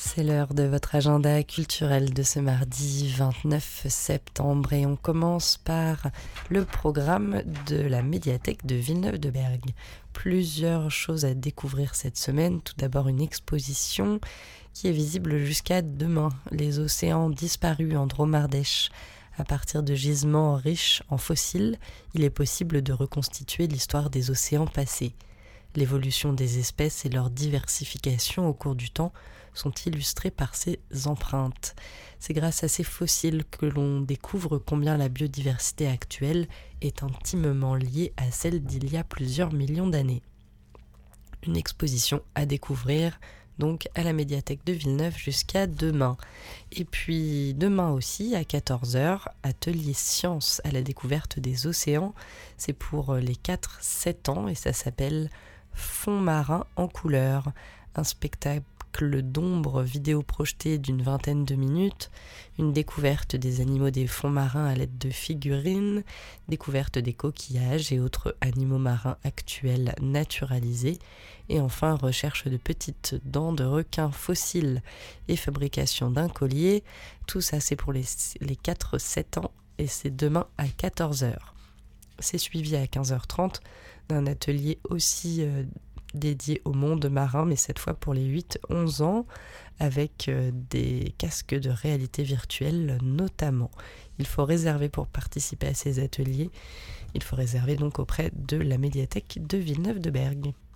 C'est l'heure de votre agenda culturel de ce mardi 29 septembre et on commence par le programme de la médiathèque de Villeneuve-de-Berg. Plusieurs choses à découvrir cette semaine. Tout d'abord une exposition qui est visible jusqu'à demain. Les océans disparus en Dromardèche. À partir de gisements riches en fossiles, il est possible de reconstituer l'histoire des océans passés. L'évolution des espèces et leur diversification au cours du temps sont illustrées par ces empreintes. C'est grâce à ces fossiles que l'on découvre combien la biodiversité actuelle est intimement liée à celle d'il y a plusieurs millions d'années. Une exposition à découvrir donc à la médiathèque de Villeneuve jusqu'à demain. Et puis demain aussi à 14h, atelier sciences à la découverte des océans. C'est pour les 4-7 ans et ça s'appelle Fonds marins en couleurs, un spectacle d'ombre vidéo projeté d'une vingtaine de minutes, une découverte des animaux des fonds marins à l'aide de figurines, découverte des coquillages et autres animaux marins actuels naturalisés, et enfin recherche de petites dents de requins fossiles et fabrication d'un collier. Tout ça c'est pour les 4-7 ans et c'est demain à 14h. C'est suivi à 15h30 d'un atelier aussi dédié au monde marin, mais cette fois pour les 8-11 ans, avec des casques de réalité virtuelle notamment. Il faut réserver pour participer à ces ateliers. Il faut réserver donc auprès de la médiathèque de Villeneuve-de-Berg.